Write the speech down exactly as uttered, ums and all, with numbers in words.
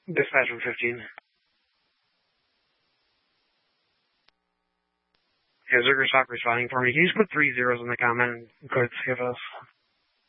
Dispatch one fifteen. Yeah, Zerger stop responding for me. Can you just put three zeros in the comment and go to C F S?